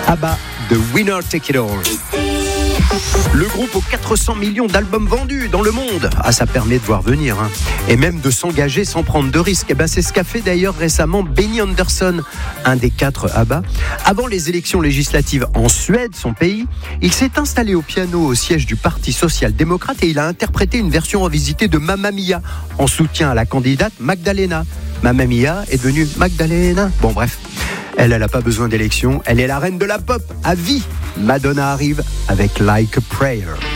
ABBA, The Winner Take It All. Le groupe aux 400 millions d'albums vendus dans le monde. Ah, ça permet de voir venir, hein. Et même de s'engager sans prendre de risques. Et c'est ce qu'a fait d'ailleurs récemment Benny Andersson, un des 4 ABBA. Avant les élections législatives en Suède, son pays, il s'est installé au piano au siège du Parti social-démocrate et il a interprété une version revisitée de Mamma Mia en soutien à la candidate Magdalena. Mamma Mia est devenue Magdalena. Bon, bref. Elle n'a pas besoin d'élection. Elle est la reine de la pop à vie. Madonna arrive avec Like a Prayer.